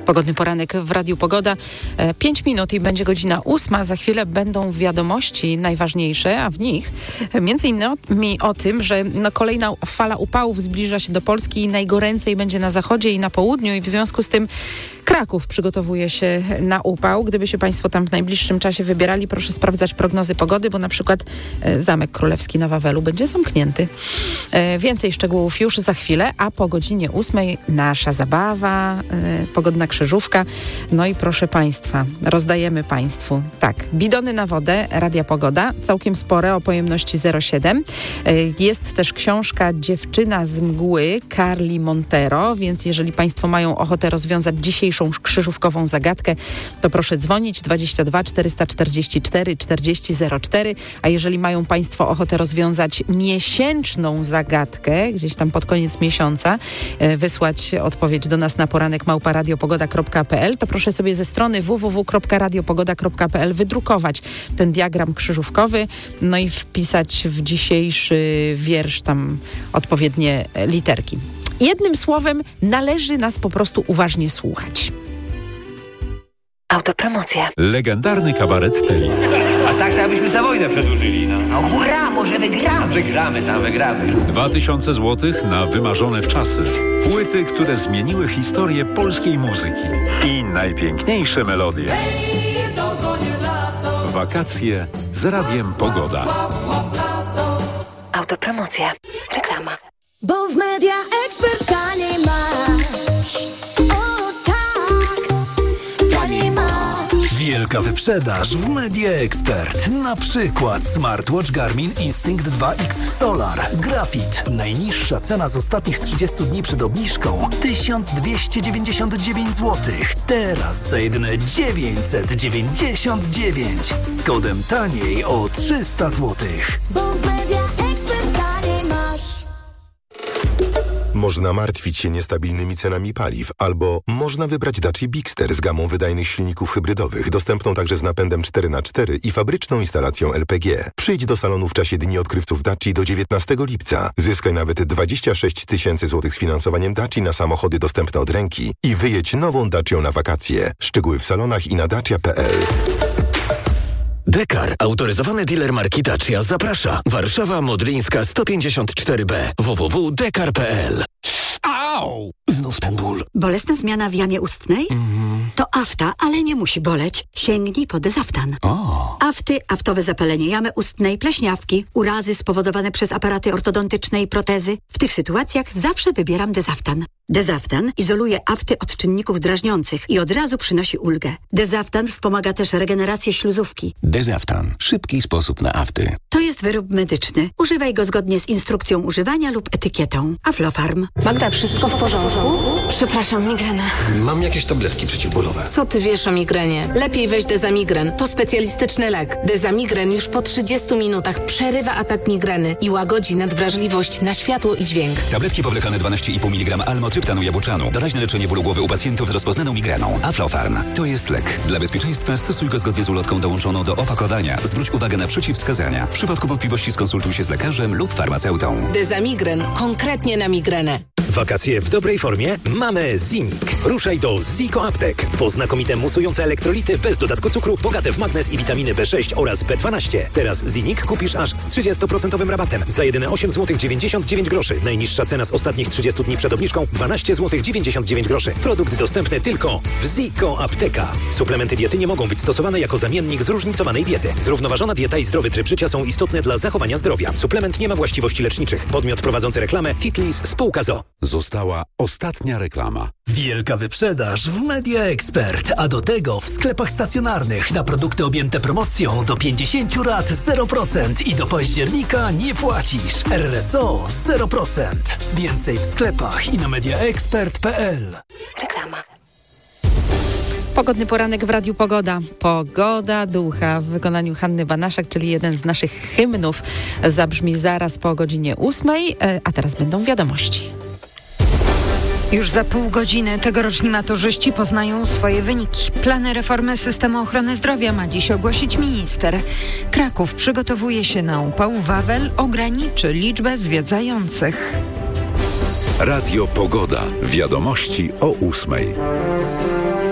Pogodny poranek w Radiu Pogoda. 5 minut i będzie godzina 8. Za chwilę będą wiadomości najważniejsze, a w nich między innymi o tym, że kolejna fala upałów zbliża się do Polski i najgoręcej będzie na zachodzie i na południu i w związku z tym Kraków przygotowuje się na upał. Gdyby się Państwo tam w najbliższym czasie wybierali, proszę sprawdzać prognozy pogody, bo na przykład Zamek Królewski na Wawelu będzie zamknięty. Więcej szczegółów już za chwilę, a po godzinie 8 nasza zabawa, pogodna krzyżówka. No i proszę Państwa, rozdajemy Państwu bidony na wodę, Radia Pogoda, całkiem spore o pojemności 0,7. Jest też książka Dziewczyna z mgły Carli Montero, więc jeżeli Państwo mają ochotę rozwiązać dzisiejszą krzyżówkową zagadkę, to proszę dzwonić 22 444 4004, a jeżeli mają Państwo ochotę rozwiązać miesięczną zagadkę, gdzieś tam pod koniec miesiąca, wysłać odpowiedź do nas na poranek@radiopogoda.pl, to proszę sobie ze strony www.radiopogoda.pl wydrukować ten diagram krzyżówkowy, no i wpisać w dzisiejszy wiersz tam odpowiednie literki. Jednym słowem, należy nas po prostu uważnie słuchać. Autopromocja. Legendarny kabaret Tyli. A tak to abyśmy za wojnę przedłużyli, no. No hurra, może wygramy. Wygramy. 2000 złotych na wymarzone wczasy. Płyty, które zmieniły historię polskiej muzyki. I najpiękniejsze melodie. Wakacje z Radiem Pogoda. Autopromocja. Reklama. Bo w Media Expert taniej masz. O tak, taniej masz. Wielka wyprzedaż w Media Expert. Na przykład smartwatch Garmin Instinct 2X Solar Graphite. Najniższa cena z ostatnich 30 dni przed obniżką 1299 zł. Teraz za jedyne 999. Z kodem taniej o 300 zł. Bo w Media Expert taniej masz. Można martwić się niestabilnymi cenami paliw, albo można wybrać Dacia Bigster z gamą wydajnych silników hybrydowych, dostępną także z napędem 4x4 i fabryczną instalacją LPG. Przyjdź do salonu w czasie Dni Odkrywców Dacia do 19 lipca. Zyskaj nawet 26 000 złotych z finansowaniem Dacia na samochody dostępne od ręki i wyjedź nową Dacią na wakacje. Szczegóły w salonach i na dacia.pl. Dekar, autoryzowany dealer marki Dacia, zaprasza. Warszawa Modlińska 154B. www.dekar.pl. Au! Znów ten ból. Bolesna zmiana w jamie ustnej? To afta, ale nie musi boleć. Sięgnij po Dezaftan. Afty, aftowe zapalenie jamy ustnej, pleśniawki, urazy spowodowane przez aparaty ortodontyczne i protezy. W tych sytuacjach zawsze wybieram Dezaftan. Dezaftan izoluje afty od czynników drażniących i od razu przynosi ulgę. Dezaftan wspomaga też regenerację śluzówki. Dezaftan. Szybki sposób na afty. To jest wyrób medyczny. Używaj go zgodnie z instrukcją używania lub etykietą. Aflofarm. Magda, wszystko w porządku? Przepraszam, migrena. Mam jakieś tabletki przeciwbólowe. Co ty wiesz o migrenie? Lepiej weź Dezamigren. To specjalistyczny lek. Dezamigren już po 30 minutach przerywa atak migreny i łagodzi nadwrażliwość na światło i dźwięk. Tabletki powlekane 12,5 mg almotryptanu jabłczanu. Doraźne leczenie bólu głowy u pacjentów z rozpoznaną migreną. Aflofarm. To jest lek. Dla bezpieczeństwa stosuj go zgodnie z ulotką dołączoną do opakowania. Zwróć uwagę na przeciwwskazania. W przypadku wątpliwości skonsultuj się z lekarzem lub farmaceutą. Dezamigren. Konkretnie na migrenę. Wakacje w dobrej formie? Mamy Zinik. Ruszaj do Ziko Aptek. Po znakomite musujące elektrolity bez dodatku cukru, bogate w magnez i witaminy B6 oraz B12. Teraz Zinik kupisz aż z 30% rabatem. Za jedyne 8 zł 99 groszy. Najniższa cena z ostatnich 30 dni przed obniżką 12 zł 99 groszy. Produkt dostępny tylko w Ziko Apteka. Suplementy diety nie mogą być stosowane jako zamiennik zróżnicowanej diety. Zrównoważona dieta i zdrowy tryb życia są istotne dla zachowania zdrowia. Suplement nie ma właściwości leczniczych. Podmiot prowadzący reklamę Titlis Spółka ZO. Została ostatnia reklama. Wielka wyprzedaż w Media Expert, a do tego w sklepach stacjonarnych na produkty objęte promocją do 50 rat 0% i do października nie płacisz. RSO 0%. Więcej w sklepach i na mediaexpert.pl. Reklama. Pogodny poranek w Radiu Pogoda. Pogoda ducha w wykonaniu Hanny Banaszak, czyli jeden z naszych hymnów, zabrzmi zaraz po godzinie 8, a teraz będą wiadomości. Już za pół godziny tegoroczni maturzyści poznają swoje wyniki. Plany reformy systemu ochrony zdrowia ma dziś ogłosić minister. Kraków przygotowuje się na upał. Wawel ograniczy liczbę zwiedzających. Radio Pogoda. Wiadomości o 8.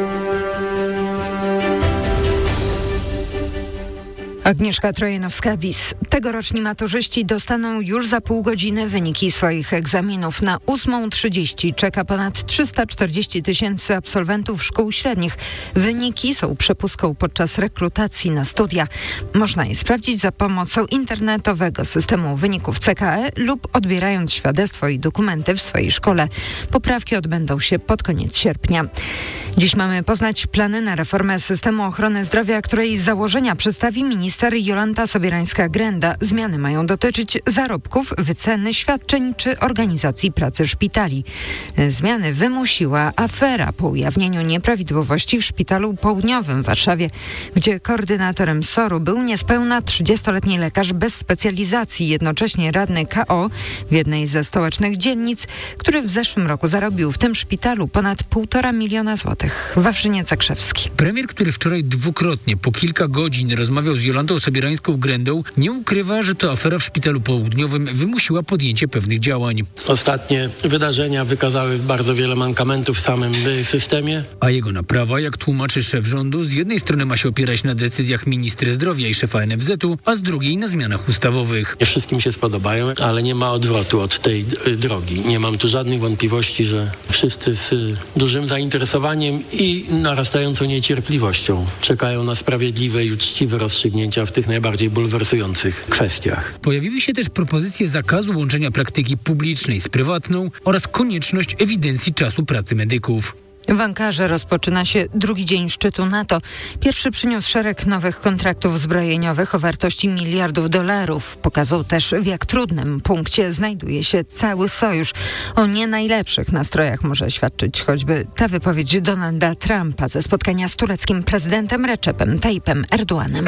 Agnieszka Trojanowska-Bis. Tegoroczni maturzyści dostaną już za pół godziny wyniki swoich egzaminów. Na 8:30 czeka ponad 340 000 absolwentów szkół średnich. Wyniki są przepustką podczas rekrutacji na studia. Można je sprawdzić za pomocą internetowego systemu wyników CKE lub odbierając świadectwo i dokumenty w swojej szkole. Poprawki odbędą się pod koniec sierpnia. Dziś mamy poznać plany na reformę systemu ochrony zdrowia, której założenia przedstawi minister Jolanta Sobierańska-Grenda. Zmiany mają dotyczyć zarobków, wyceny świadczeń czy organizacji pracy szpitali. Zmiany wymusiła afera po ujawnieniu nieprawidłowości w Szpitalu Południowym w Warszawie, gdzie koordynatorem SOR-u był niespełna 30-letni lekarz bez specjalizacji, jednocześnie radny KO w jednej ze stołecznych dzielnic, który w zeszłym roku zarobił w tym szpitalu ponad 1,5 miliona złotych. Wawrzyniec Zakrzewski. Premier, który wczoraj dwukrotnie po kilka godzin rozmawiał z Jolantą Sobierańską-Grendą, nie ukrywa, że to afera w Szpitalu Południowym wymusiła podjęcie pewnych działań. Ostatnie wydarzenia wykazały bardzo wiele mankamentów w samym systemie. A jego naprawa, jak tłumaczy szef rządu, z jednej strony ma się opierać na decyzjach ministra zdrowia i szefa NFZ-u, a z drugiej na zmianach ustawowych. Nie wszystkim się spodobają, ale nie ma odwrotu od tej drogi. Nie mam tu żadnych wątpliwości, że wszyscy z dużym zainteresowaniem i narastającą niecierpliwością czekają na sprawiedliwe i uczciwe rozstrzygnięcia w tych najbardziej bulwersujących kwestiach. Pojawiły się też propozycje zakazu łączenia praktyki publicznej z prywatną oraz konieczność ewidencji czasu pracy medyków. W Ankarze rozpoczyna się drugi dzień szczytu NATO. Pierwszy przyniósł szereg nowych kontraktów zbrojeniowych o wartości miliardów dolarów. Pokazał też, w jak trudnym punkcie znajduje się cały sojusz. O nie najlepszych nastrojach może świadczyć choćby ta wypowiedź Donalda Trumpa ze spotkania z tureckim prezydentem Recepem Tayyipem Erdoğanem.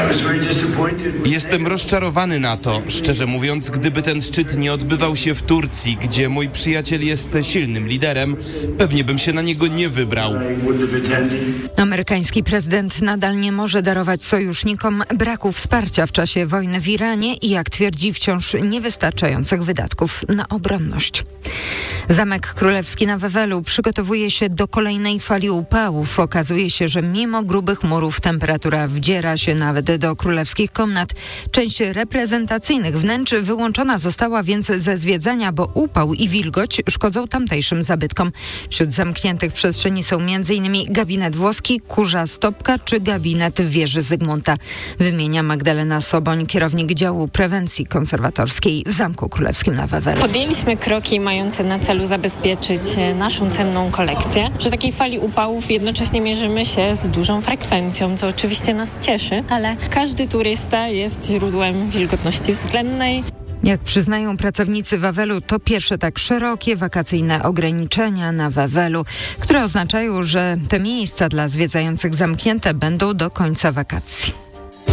Jestem rozczarowany na to, szczerze mówiąc, gdyby ten szczyt nie odbywał się w Turcji, gdzie mój przyjaciel jest silnym liderem, pewnie bym się na niego nie wybrał. Amerykański prezydent nadal nie może darować sojusznikom braku wsparcia w czasie wojny w Iranie i, jak twierdzi, wciąż niewystarczających wydatków na obronność. Zamek Królewski na Wawelu przygotowuje się do kolejnej fali upałów. Okazuje się, że mimo grubych murów temperatura wdziera się nawet do królewskich komnat. Część reprezentacyjnych wnętrz wyłączona została więc ze zwiedzania, bo upał i wilgoć szkodzą tamtejszym zabytkom. Wśród zamkniętych przestrzeni są m.in. gabinet włoski, kurza stopka czy gabinet wieży Zygmunta. Wymienia Magdalena Soboń, kierownik działu prewencji konserwatorskiej w Zamku Królewskim na Wawelu. Podjęliśmy kroki mające na celu zabezpieczyć naszą cenną kolekcję. Przy takiej fali upałów jednocześnie mierzymy się z dużą frekwencją, co oczywiście nas cieszy, ale każdy turysta jest źródłem wilgotności względnej. Jak przyznają pracownicy Wawelu, to pierwsze tak szerokie wakacyjne ograniczenia na Wawelu, które oznaczają, że te miejsca dla zwiedzających zamknięte będą do końca wakacji.